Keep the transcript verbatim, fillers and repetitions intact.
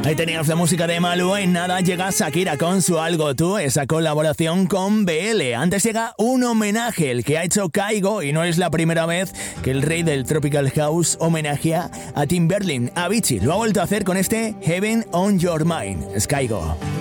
Ahí tenías la música de Malú. En nada llega Shakira con su Algo Tú, esa colaboración con B L. Antes llega un homenaje, el que ha hecho Kygo, y no es la primera vez que el rey del Tropical House homenajea a Tim Berlin. Avicii lo ha vuelto a hacer con este Heaven on Your Mind. Es Kygo.